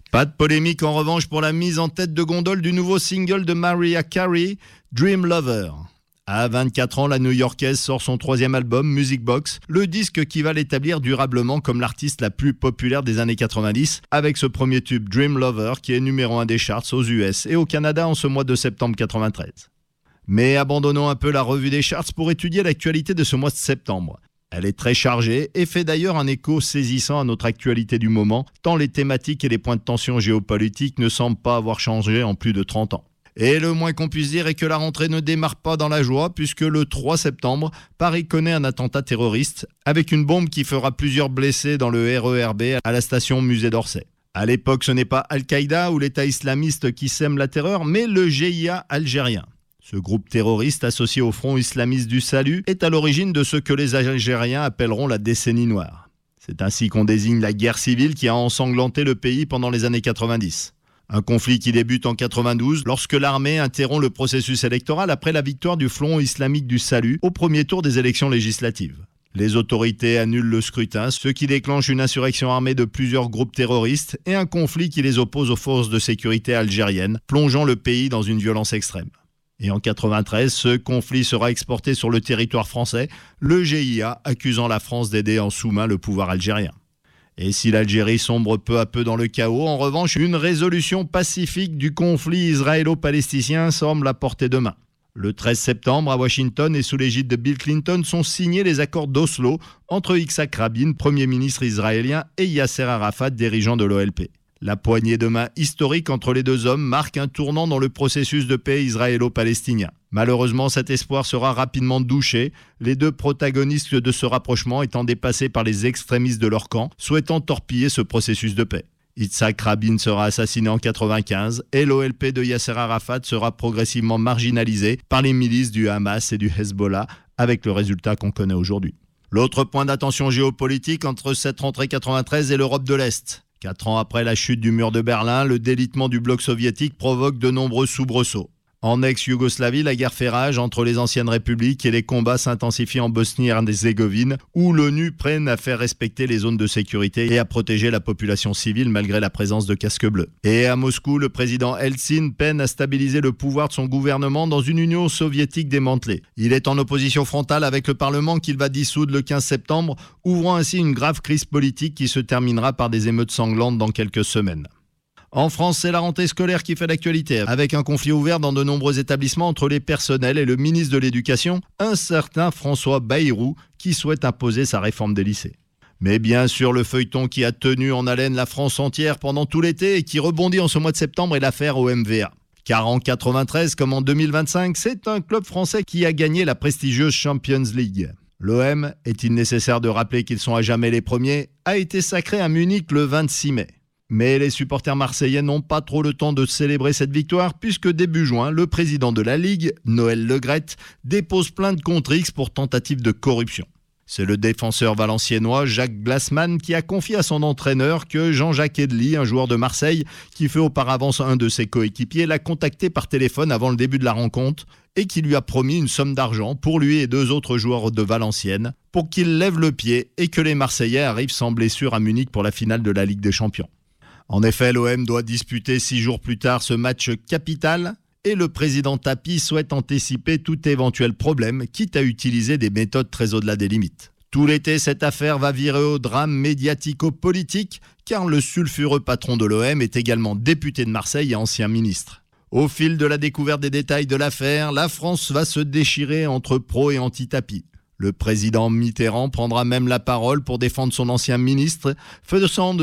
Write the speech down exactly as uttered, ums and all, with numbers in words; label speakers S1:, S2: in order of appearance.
S1: Pas de polémique en revanche pour la mise en tête de gondole du nouveau single de Mariah Carey, Dream Lover. À vingt-quatre ans, la New-Yorkaise sort son troisième album, Music Box, le disque qui va l'établir durablement comme l'artiste la plus populaire des années quatre-vingt-dix, avec ce premier tube Dream Lover qui est numéro un des charts aux U S et au Canada en ce mois de septembre quatre-vingt-treize. Mais abandonnons un peu la revue des charts pour étudier l'actualité de ce mois de septembre. Elle est très chargée et fait d'ailleurs un écho saisissant à notre actualité du moment, tant les thématiques et les points de tension géopolitiques ne semblent pas avoir changé en plus de trente ans. Et le moins qu'on puisse dire est que la rentrée ne démarre pas dans la joie puisque le trois septembre, Paris connaît un attentat terroriste avec une bombe qui fera plusieurs blessés dans le R E R B à la station Musée d'Orsay. À l'époque, ce n'est pas Al-Qaïda ou l'État islamiste qui sème la terreur, mais le G I A algérien. Ce groupe terroriste associé au Front islamiste du Salut est à l'origine de ce que les Algériens appelleront la décennie noire. C'est ainsi qu'on désigne la guerre civile qui a ensanglanté le pays pendant les années quatre-vingt-dix. Un conflit qui débute en quatre-vingt-douze lorsque l'armée interrompt le processus électoral après la victoire du Front islamique du Salut au premier tour des élections législatives. Les autorités annulent le scrutin, ce qui déclenche une insurrection armée de plusieurs groupes terroristes et un conflit qui les oppose aux forces de sécurité algériennes, plongeant le pays dans une violence extrême. Et en quatre-vingt-treize, ce conflit sera exporté sur le territoire français, le G I A accusant la France d'aider en sous-main le pouvoir algérien. Et si l'Algérie sombre peu à peu dans le chaos, en revanche, une résolution pacifique du conflit israélo-palestinien semble à portée de main. Le treize septembre, à Washington et sous l'égide de Bill Clinton, sont signés les accords d'Oslo entre Yitzhak Rabin, Premier ministre israélien, et Yasser Arafat, dirigeant de l'O L P. La poignée de main historique entre les deux hommes marque un tournant dans le processus de paix israélo-palestinien. Malheureusement, cet espoir sera rapidement douché, les deux protagonistes de ce rapprochement étant dépassés par les extrémistes de leur camp, souhaitant torpiller ce processus de paix. Yitzhak Rabin sera assassiné en quatre-vingt-quinze et l'O L P de Yasser Arafat sera progressivement marginalisé par les milices du Hamas et du Hezbollah, avec le résultat qu'on connaît aujourd'hui. L'autre point d'attention géopolitique entre cette rentrée quatre-vingt-treize et l'Europe de l'Est. Quatre ans après la chute du mur de Berlin, le délitement du bloc soviétique provoque de nombreux soubresauts. En ex-Yougoslavie, la guerre fait rage entre les anciennes républiques et les combats s'intensifient en Bosnie-Herzégovine, où l'ONU peine à faire respecter les zones de sécurité et à protéger la population civile malgré la présence de casques bleus. Et à Moscou, le président Eltsine peine à stabiliser le pouvoir de son gouvernement dans une Union soviétique démantelée. Il est en opposition frontale avec le Parlement qu'il va dissoudre le quinze septembre, ouvrant ainsi une grave crise politique qui se terminera par des émeutes sanglantes dans quelques semaines. En France, c'est la rentrée scolaire qui fait l'actualité, avec un conflit ouvert dans de nombreux établissements entre les personnels et le ministre de l'Éducation, un certain François Bayrou, qui souhaite imposer sa réforme des lycées. Mais bien sûr, le feuilleton qui a tenu en haleine la France entière pendant tout l'été et qui rebondit en ce mois de septembre est l'affaire O M V A. Car en quatre-vingt-treize comme en deux mille vingt-cinq, c'est un club français qui a gagné la prestigieuse Champions League. L'O M, est-il nécessaire de rappeler qu'ils sont à jamais les premiers, a été sacré à Munich le vingt-six mai. Mais les supporters marseillais n'ont pas trop le temps de célébrer cette victoire puisque début juin, le président de la Ligue, Noël Le Graët, dépose plainte contre X pour tentative de corruption. C'est le défenseur valenciennois Jacques Glassman qui a confié à son entraîneur que Jean-Jacques Edli, un joueur de Marseille qui fait auparavant un de ses coéquipiers, l'a contacté par téléphone avant le début de la rencontre et qui lui a promis une somme d'argent pour lui et deux autres joueurs de Valenciennes pour qu'il lève le pied et que les Marseillais arrivent sans blessure à Munich pour la finale de la Ligue des Champions. En effet, l'O M doit disputer six jours plus tard ce match capital et le président Tapie souhaite anticiper tout éventuel problème, quitte à utiliser des méthodes très au-delà des limites. Tout l'été, cette affaire va virer au drame médiatico-politique, car le sulfureux patron de l'O M est également député de Marseille et ancien ministre. Au fil de la découverte des détails de l'affaire, la France va se déchirer entre pro et anti-Tapie. Le président Mitterrand prendra même la parole pour défendre son ancien ministre, faisant de